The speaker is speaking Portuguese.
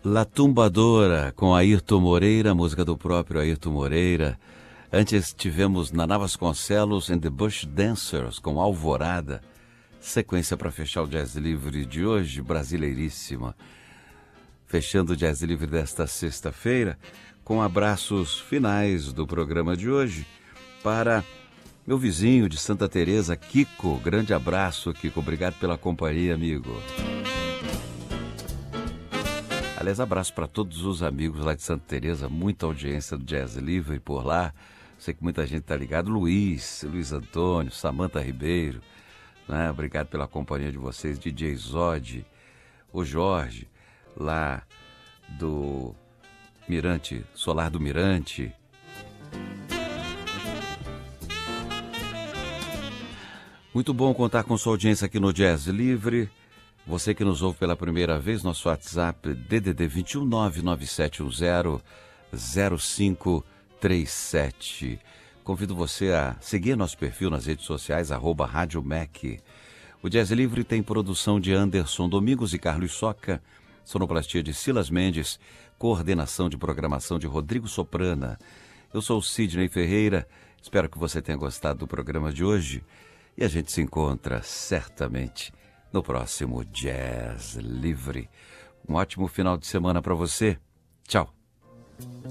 La Tumbadora, com Ayrton Moreira, música do próprio Ayrton Moreira. Antes tivemos Naná Vasconcelos and the Bush Dancers, com Alvorada. Sequência para fechar o Jazz Livre de hoje, brasileiríssima. Fechando o Jazz Livre desta sexta-feira, com abraços finais do programa de hoje, para meu vizinho de Santa Teresa, Kiko. Grande abraço, Kiko. Obrigado pela companhia, amigo. Aliás, abraço para todos os amigos lá de Santa Teresa, muita audiência do Jazz Livre por lá. Sei que muita gente está ligado. Luiz Antônio, Samanta Ribeiro, né? Obrigado pela companhia de vocês, DJ Zod, o Jorge, lá do Mirante, Solar do Mirante. Muito bom contar com sua audiência aqui no Jazz Livre. Você que nos ouve pela primeira vez, nosso WhatsApp DDD 21 99710 0537. Convido você a seguir nosso perfil nas redes sociais, @Rádio Mac. O Jazz Livre tem produção de Anderson Domingos e Carlos Soca, sonoplastia de Silas Mendes, coordenação de programação de Rodrigo Soprana. Eu sou o Sidney Ferreira, espero que você tenha gostado do programa de hoje e a gente se encontra certamente no próximo Jazz Livre. Um ótimo final de semana para você. Tchau.